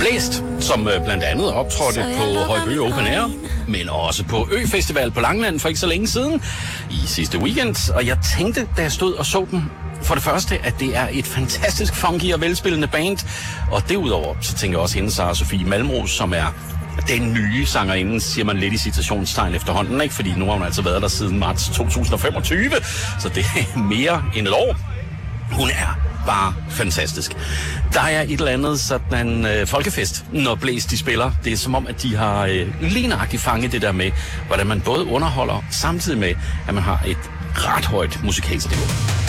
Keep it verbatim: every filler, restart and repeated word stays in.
Blæst, som blandt andet optrådte på Højby Open Air, men også på Ø-festival på Langeland for ikke så længe siden i sidste weekend. Og jeg tænkte, da jeg stod og så dem, for det første, at det er et fantastisk funky og velspillende band. Og derudover, så tænker jeg også hende, Sara Sofie Malmros, som er den nye sangerinde, siger man lidt i citationstegn efterhånden, ikke? Fordi nu har hun altså været der siden marts to tusind og femogtyve, så det er mere end et år. Hun er bare fantastisk. Der er et eller andet sådan en øh, folkefest, når Blæst de spiller. Det er som om, at de har øh, lige nøjagtigt fanget det der med, hvordan man både underholder, samtidig med, at man har et ret højt musikalsk niveau.